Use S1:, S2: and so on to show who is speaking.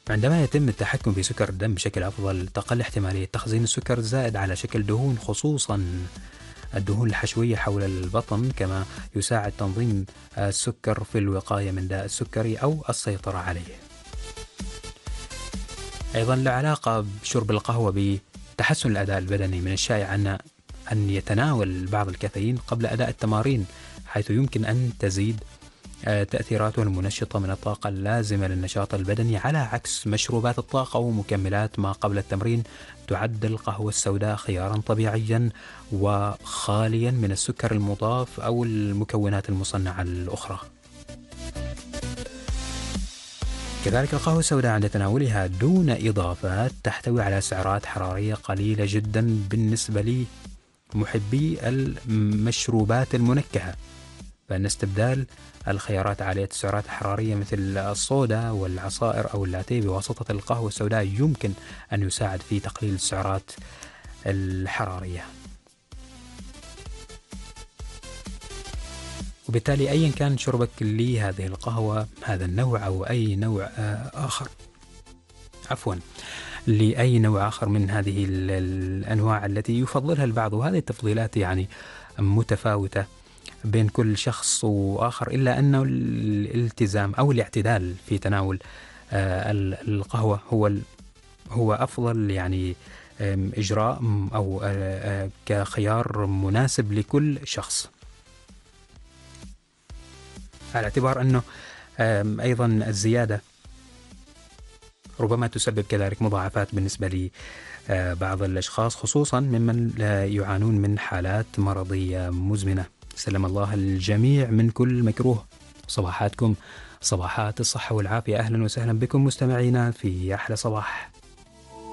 S1: عندما يتم التحكم في سكر الدم بشكل أفضل، تقل احتمالية تخزين السكر الزائد على شكل دهون، خصوصا الدهون الحشوية حول البطن، كما يساعد تنظيم السكر في الوقاية من داء السكري أو السيطرة عليه. أيضا له علاقة بشرب القهوة بتحسن الأداء البدني. من الشائع أن يتناول بعض الكافيين قبل أداء التمارين، حيث يمكن أن تزيد تأثيراته المنشطة من الطاقة اللازمة للنشاط البدني، على عكس مشروبات الطاقة ومكملات ما قبل التمرين. تعد القهوة السوداء خيارا طبيعيا وخاليا من السكر المضاف أو المكونات المصنعة الأخرى. كذلك القهوة السوداء عند تناولها دون إضافات تحتوي على سعرات حرارية قليلة جدا بالنسبة لمحبي المشروبات المنكهة، فإن استبدال الخيارات عالية السعرات الحرارية مثل الصودا والعصائر أو اللاتيه بواسطة القهوة السوداء يمكن أن يساعد في تقليل السعرات الحرارية. وبالتالي أيا كان شربك لهذه القهوة، هذا النوع أو أي نوع آخر، لأي نوع آخر من هذه الأنواع التي يفضلها البعض، وهذه التفضيلات يعني متفاوتة بين كل شخص وآخر، إلا أنه الالتزام أو الاعتدال في تناول القهوة هو أفضل يعني إجراء أو كخيار مناسب لكل شخص، على اعتبار أنه أيضا الزيادة ربما تسبب كذلك مضاعفات بالنسبة لبعض الأشخاص، خصوصا ممن يعانون من حالات مرضية مزمنة. سلم الله الجميع من كل مكروه. صباحاتكم صباحات الصحة والعافية. أهلا وسهلا بكم مستمعينا في أحلى صباح.